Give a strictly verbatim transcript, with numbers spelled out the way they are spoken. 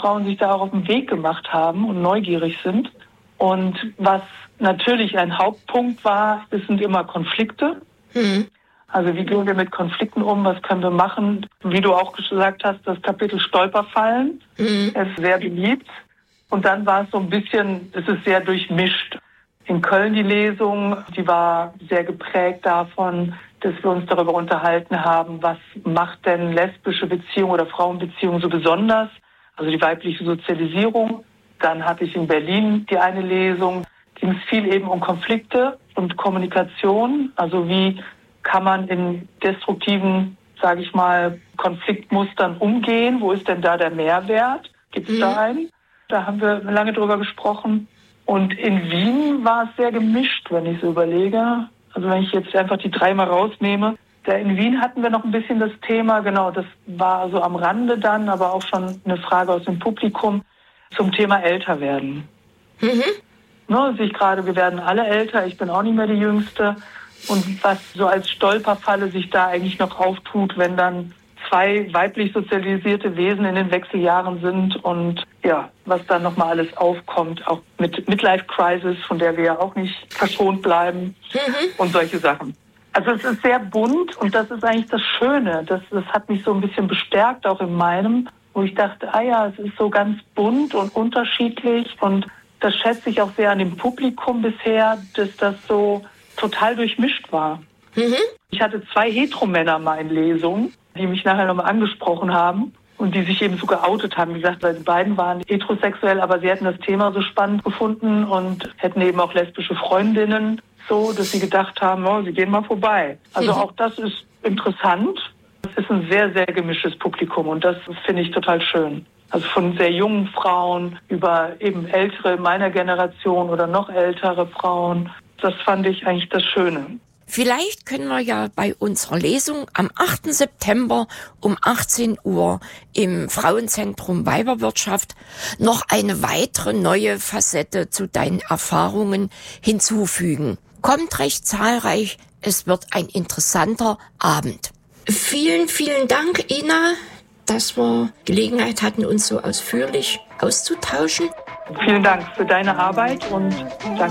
Frauen sich da auch auf den Weg gemacht haben und neugierig sind. Und was natürlich ein Hauptpunkt war, es sind immer Konflikte. Mhm. Also wie gehen wir mit Konflikten um, was können wir machen? Wie du auch gesagt hast, das Kapitel Stolperfallen mhm. ist sehr beliebt. Und dann war es so ein bisschen, es ist sehr durchmischt. In Köln die Lesung, die war sehr geprägt davon, dass wir uns darüber unterhalten haben, was macht denn lesbische Beziehungen oder Frauenbeziehungen so besonders, also die weibliche Sozialisierung. Dann hatte ich in Berlin die eine Lesung, ging es viel eben um Konflikte und Kommunikation, also wie kann man in destruktiven, sage ich mal, Konfliktmustern umgehen, wo ist denn da der Mehrwert, gibt es mhm. da einen? Da haben wir lange drüber gesprochen. Und in Wien war es sehr gemischt, wenn ich so überlege. Also wenn ich jetzt einfach die drei mal rausnehme. Da in Wien hatten wir noch ein bisschen das Thema, genau, das war so am Rande dann, aber auch schon eine Frage aus dem Publikum zum Thema Älterwerden. Mhm. Ne, sich gerade, wir werden alle älter, ich bin auch nicht mehr die Jüngste. Und was so als Stolperfalle sich da eigentlich noch auftut, wenn dann zwei weiblich sozialisierte Wesen in den Wechseljahren sind und ja, was dann nochmal alles aufkommt, auch mit Midlife-Crisis, von der wir ja auch nicht verschont bleiben mhm. und solche Sachen. Also es ist sehr bunt und das ist eigentlich das Schöne. Das, das hat mich so ein bisschen bestärkt, auch in meinem, wo ich dachte, ah ja, es ist so ganz bunt und unterschiedlich und das schätze ich auch sehr an dem Publikum bisher, dass das so total durchmischt war. Mhm. Ich hatte zwei Heteromänner mal in Lesungen, die mich nachher nochmal angesprochen haben und die sich eben so geoutet haben. Wie gesagt, weil die beiden waren heterosexuell, aber sie hätten das Thema so spannend gefunden und hätten eben auch lesbische Freundinnen, so, dass sie gedacht haben, oh, sie gehen mal vorbei. Also mhm. auch das ist interessant. Es ist ein sehr, sehr gemischtes Publikum und das finde ich total schön. Also von sehr jungen Frauen über eben ältere meiner Generation oder noch ältere Frauen. Das fand ich eigentlich das Schöne. Vielleicht können wir ja bei unserer Lesung am achten September um achtzehn Uhr im Frauenzentrum Weiberwirtschaft noch eine weitere neue Facette zu deinen Erfahrungen hinzufügen. Kommt recht zahlreich, es wird ein interessanter Abend. Vielen, vielen Dank, Ina, dass wir Gelegenheit hatten, uns so ausführlich auszutauschen. Vielen Dank für deine Arbeit und danke.